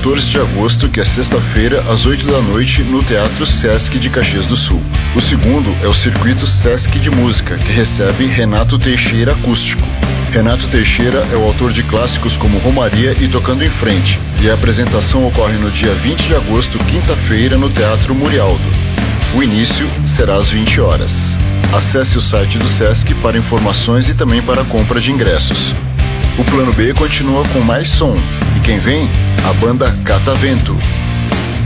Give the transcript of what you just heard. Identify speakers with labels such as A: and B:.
A: 14 de agosto, que é sexta-feira, às 8 da noite, no Teatro Sesc de Caxias do Sul. O segundo é o Circuito Sesc de Música, que recebe Renato Teixeira Acústico. Renato Teixeira é o autor de clássicos como Romaria e Tocando em Frente, e a apresentação ocorre no dia 20 de agosto, quinta-feira, no Teatro Murialdo. O início será às 20 horas. Acesse o site do Sesc para informações e também para a compra de ingressos. O Plano B continua com mais som, e quem vem? A banda Catavento.